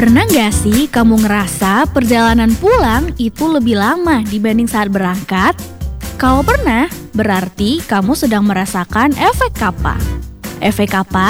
Pernah nggak sih kamu ngerasa perjalanan pulang itu lebih lama dibanding saat berangkat? Kalau pernah, berarti kamu sedang merasakan efek kappa. Efek kappa